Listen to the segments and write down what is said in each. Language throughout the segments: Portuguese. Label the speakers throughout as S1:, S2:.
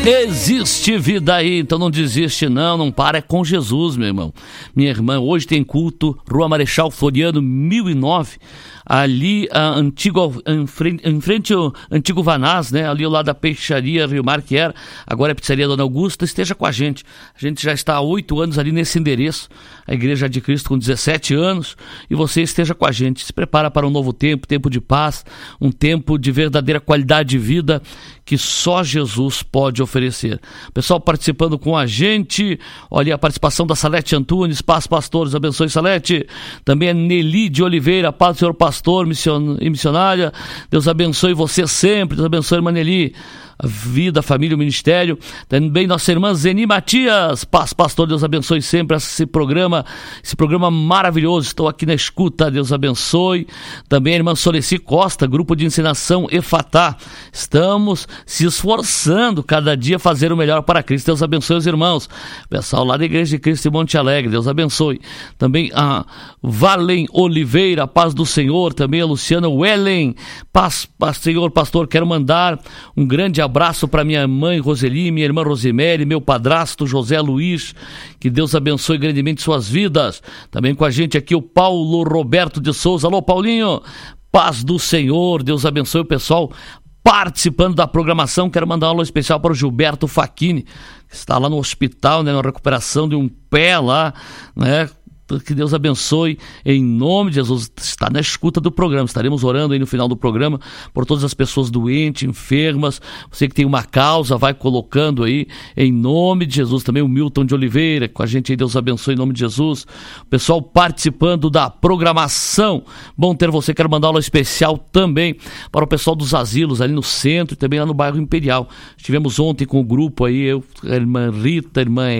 S1: Existe vida aí, então não desiste não para, é com Jesus, meu irmão. Minha irmã, hoje tem culto, Rua Marechal Floriano, 1009, ali em frente ao antigo Vanaz, né? Ali ao lado da peixaria Rio Mar, que era, agora é pizzaria Dona Augusta. Esteja com a gente já está há 8 anos ali nesse endereço, a Igreja de Cristo com 17 anos, e você esteja com a gente, se prepara para um novo tempo, tempo de paz, um tempo de verdadeira qualidade de vida, que só Jesus pode oferecer. Pessoal participando com a gente, olha a participação da Salete Antunes, paz pastores, abençoe Salete, também a Nelly de Oliveira, paz do Senhor pastor e missionária, Deus abençoe você sempre, Deus abençoe irmã Nelly, a vida, a família, o ministério. Também nossa irmã Zeni Matias, paz pastor, Deus abençoe sempre esse programa maravilhoso, estou aqui na escuta, Deus abençoe. Também a irmã Soleci Costa, grupo de ensinação Efatá, estamos se esforçando cada dia a fazer o melhor para Cristo, Deus abençoe os irmãos, pessoal lá da Igreja de Cristo em Monte Alegre, Deus abençoe. Também a Valen Oliveira, paz do Senhor, também a Luciana Wellen, paz Senhor pastor, quero mandar um grande abraço para minha mãe Roseli, minha irmã Rosemary, meu padrasto José Luiz, que Deus abençoe grandemente suas vidas. Também com a gente aqui o Paulo Roberto de Souza, alô Paulinho, paz do Senhor, Deus abençoe o pessoal participando da programação. Quero mandar um alô especial para o Gilberto Facchini, que está lá no hospital, né, na recuperação de um pé lá, né? Que Deus abençoe, em nome de Jesus. Está na escuta do programa, estaremos orando aí no final do programa por todas as pessoas doentes, enfermas, você que tem uma causa, vai colocando aí, em nome de Jesus. Também o Milton de Oliveira com a gente aí, Deus abençoe em nome de Jesus. O pessoal participando da programação, bom ter você. Quero mandar um alô especial também para o pessoal dos asilos ali no centro e também lá no bairro Imperial. Estivemos ontem com o grupo aí, eu, a irmã Rita, a irmã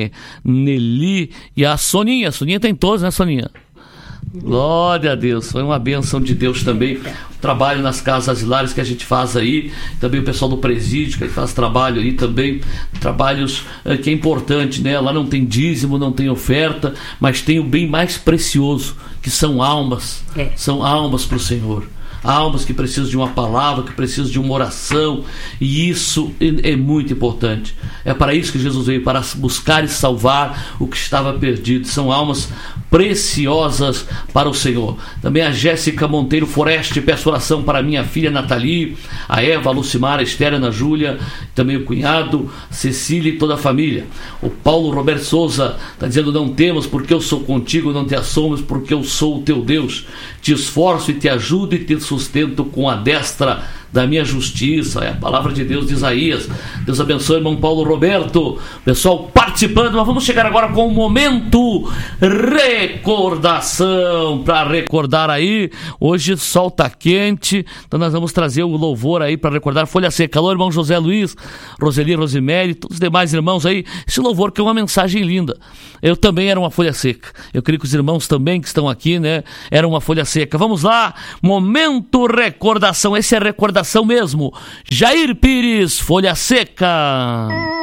S1: Nelly e a Soninha. A Soninha tem todos, né, Soninha? Glória a Deus, foi uma bênção de Deus também, o trabalho nas casas asilares que a gente faz aí, também o pessoal do presídio que faz trabalho aí também, trabalhos que é importante, né? Lá não tem dízimo, não tem oferta, mas tem o bem mais precioso, que são almas, são almas para o Senhor. Almas que precisam de uma palavra, que precisam de uma oração, e isso é muito importante. É para isso que Jesus veio, para buscar e salvar o que estava perdido. São almas preciosas para o Senhor. Também a Jéssica Monteiro Foreste, peço oração para minha filha Nathalie, a Eva, a Lucimar, a Esther, a Ana Júlia, também o cunhado, Cecília e toda a família. O Paulo Roberto Souza está dizendo: não temos porque eu sou contigo, não te assombres porque eu sou o teu Deus. Te esforço e te ajudo e te sustento com a destra da minha justiça. É a palavra de Deus de Isaías. Deus abençoe, irmão Paulo Roberto. Pessoal participando, nós vamos chegar agora com o momento recordação, para recordar aí, hoje sol tá quente, então nós vamos trazer o louvor aí para recordar Folha Seca. Alô, irmão José Luiz, Roseli, Rosemary, todos os demais irmãos aí, esse louvor que é uma mensagem linda. Eu também era uma folha seca, eu creio que os irmãos também que estão aqui, né, eram uma folha seca. Vamos lá, momento recordação, esse é recordação mesmo. Jair Pires, Folha Seca.